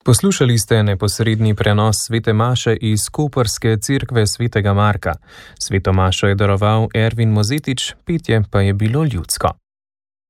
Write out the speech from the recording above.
Poslušali ste neposredni prenos svete maše iz koprske cerkve svetega Marka. Sveto mašo je daroval Ervin Mozetič, petje pa je bilo ljudsko.